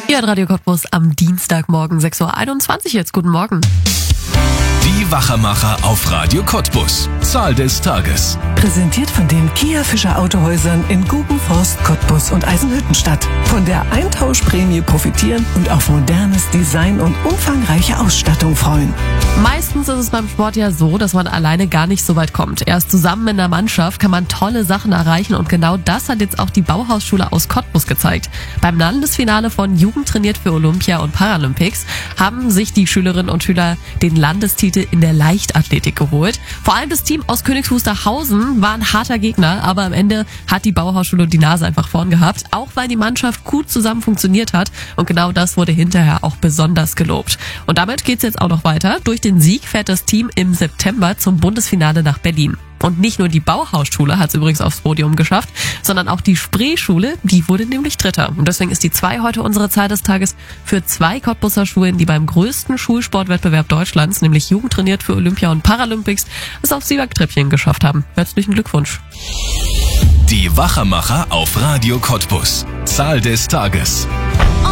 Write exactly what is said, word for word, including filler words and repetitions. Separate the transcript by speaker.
Speaker 1: Ihr hört Radio Cottbus am Dienstagmorgen sechs Uhr einundzwanzig jetzt. Guten Morgen.
Speaker 2: Die Wachermacher auf Radio Cottbus. Zahl des Tages.
Speaker 3: Präsentiert von den Kia Fischer Autohäusern in Guggenforst, Cottbus und Eisenhüttenstadt. Von der Eintauschprämie profitieren und auf modernes Design und umfangreiche Ausstattung freuen.
Speaker 1: Meistens ist es beim Sport ja so, dass man alleine gar nicht so weit kommt. Erst zusammen in der Mannschaft kann man tolle Sachen erreichen und genau das hat jetzt auch die Bauhausschule aus Cottbus gezeigt. Beim Landesfinale von Jugend trainiert für Olympia und Paralympics haben sich die Schülerinnen und Schüler den Landestitel in der Leichtathletik geholt. Vor allem das Team aus Königs Wusterhausen war ein harter Gegner, aber am Ende hat die Bauhausschule die Nase einfach vorn gehabt, auch weil die Mannschaft gut zusammen funktioniert hat und genau das wurde hinterher auch besonders gelobt. Und damit geht's jetzt auch noch weiter. Durch den Sieg fährt das Team im September zum Bundesfinale nach Berlin. Und nicht nur die Bauhausschule hat es übrigens aufs Podium geschafft, sondern auch die Spreeschule, die wurde nämlich Dritter. Und deswegen ist die zwei heute unsere Zahl des Tages für zwei Cottbuser Schulen, die beim größten Schulsportwettbewerb Deutschlands, nämlich Jugend trainiert für Olympia und Paralympics, es aufs Siegertreppchen geschafft haben. Herzlichen Glückwunsch.
Speaker 2: Die Wachermacher auf Radio Cottbus. Zahl des Tages.